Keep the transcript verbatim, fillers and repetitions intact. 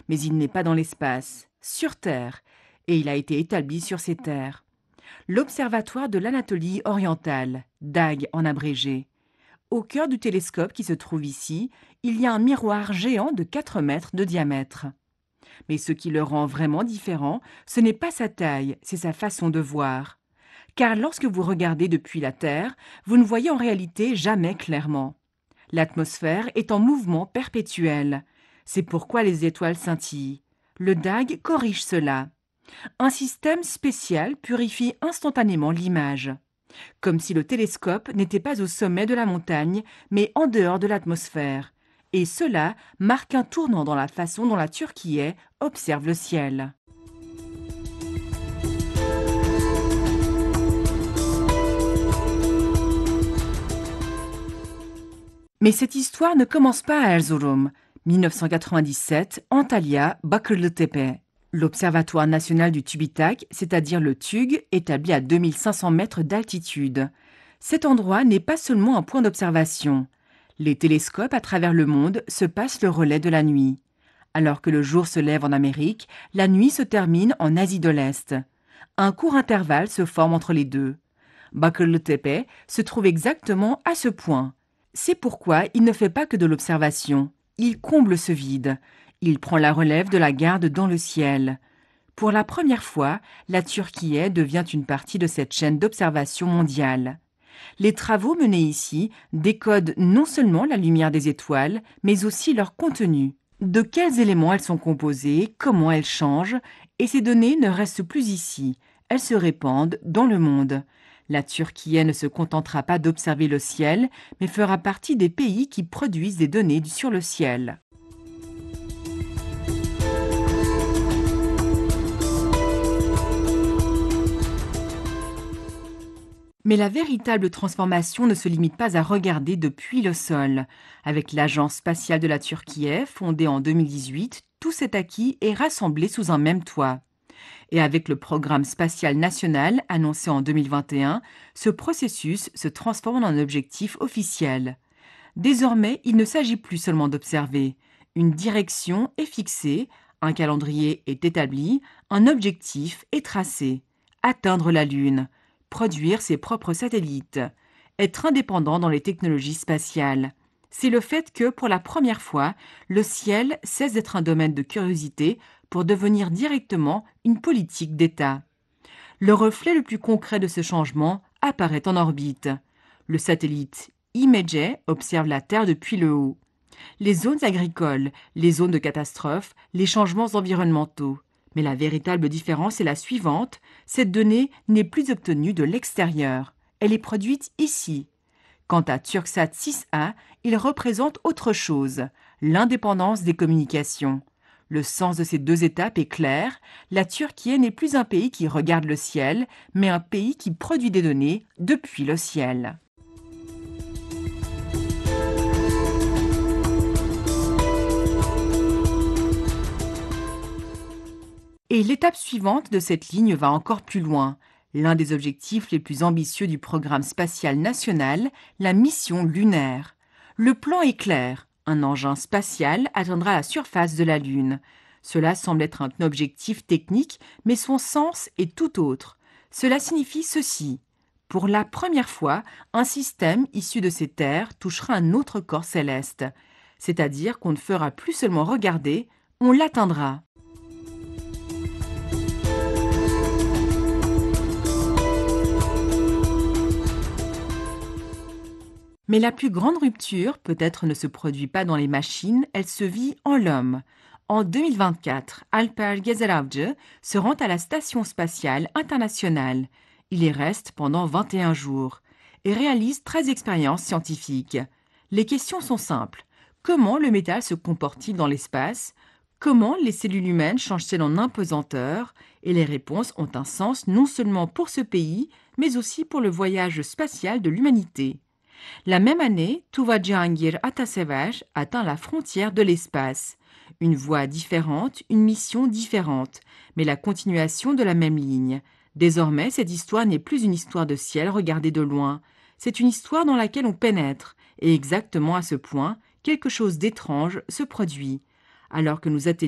mais il n'est pas dans l'espace, sur Terre, et il a été établi sur ces terres. L'Observatoire de l'Anatolie orientale, D A G en abrégé. Au cœur du télescope qui se trouve ici, il y a un miroir géant de quatre mètres de diamètre. Mais ce qui le rend vraiment différent, ce n'est pas sa taille, c'est sa façon de voir. Car lorsque vous regardez depuis la Terre, vous ne voyez en réalité jamais clairement. L'atmosphère est en mouvement perpétuel. C'est pourquoi les étoiles scintillent. Le D A G corrige cela. Un système spécial purifie instantanément l'image. Comme si le télescope n'était pas au sommet de la montagne, mais en dehors de l'atmosphère. Et cela marque un tournant dans la façon dont la Turquie observe le ciel. Mais cette histoire ne commence pas à Erzurum. mille neuf cent quatre-vingt-dix-sept, Antalya, Bakırlıtepe. L'Observatoire national du Tubitak, c'est-à-dire le T U G, établi à deux mille cinq cents mètres d'altitude. Cet endroit n'est pas seulement un point d'observation. Les télescopes à travers le monde se passent le relais de la nuit. Alors que le jour se lève en Amérique, la nuit se termine en Asie de l'Est. Un court intervalle se forme entre les deux. Bakırlıtepe se trouve exactement à ce point. C'est pourquoi il ne fait pas que de l'observation. Il comble ce vide. Il prend la relève de la garde dans le ciel. Pour la première fois, la Turquie devient une partie de cette chaîne d'observation mondiale. Les travaux menés ici décodent non seulement la lumière des étoiles, mais aussi leur contenu. De quels éléments elles sont composées, comment elles changent, et ces données ne restent plus ici, elles se répandent dans le monde. La Turquie ne se contentera pas d'observer le ciel, mais fera partie des pays qui produisent des données sur le ciel. Mais la véritable transformation ne se limite pas à regarder depuis le sol. Avec l'Agence spatiale de la Turquie, fondée en deux mille dix-huit, tout cet acquis est rassemblé sous un même toit. Et avec le programme spatial national annoncé en deux mille vingt et un, ce processus se transforme en un objectif officiel. Désormais, il ne s'agit plus seulement d'observer. Une direction est fixée, un calendrier est établi, un objectif est tracé. Atteindre la Lune, produire ses propres satellites, être indépendant dans les technologies spatiales. C'est le fait que, pour la première fois, le ciel cesse d'être un domaine de curiosité pour devenir directement une politique d'État. Le reflet le plus concret de ce changement apparaît en orbite. Le satellite IMAGE observe la Terre depuis le haut. Les zones agricoles, les zones de catastrophe, les changements environnementaux. Mais la véritable différence est la suivante, cette donnée n'est plus obtenue de l'extérieur. Elle est produite ici. Quant à Turksat six A, il représente autre chose, l'indépendance des communications. Le sens de ces deux étapes est clair, la Turquie n'est plus un pays qui regarde le ciel, mais un pays qui produit des données depuis le ciel. Et l'étape suivante de cette ligne va encore plus loin. L'un des objectifs les plus ambitieux du programme spatial national, la mission lunaire. Le plan est clair. Un engin spatial atteindra la surface de la Lune. Cela semble être un objectif technique, mais son sens est tout autre. Cela signifie ceci. Pour la première fois, un système issu de ces terres touchera un autre corps céleste. C'est-à-dire qu'on ne fera plus seulement regarder, on l'atteindra. Mais la plus grande rupture, peut-être ne se produit pas dans les machines, elle se vit en l'homme. En deux mille vingt-quatre, Alper Gezelavcı se rend à la Station spatiale internationale. Il y reste pendant vingt et un jours et réalise treize expériences scientifiques. Les questions sont simples. Comment le métal se comporte-t-il dans l'espace ? Comment les cellules humaines changent-elles en impesanteur ? Et les réponses ont un sens non seulement pour ce pays, mais aussi pour le voyage spatial de l'humanité. La même année, Tuva Cihangir Atasever atteint la frontière de l'espace. Une voie différente, une mission différente, mais la continuation de la même ligne. Désormais, cette histoire n'est plus une histoire de ciel regardée de loin. C'est une histoire dans laquelle on pénètre, et exactement à ce point, quelque chose d'étrange se produit. Alors que nous atteignons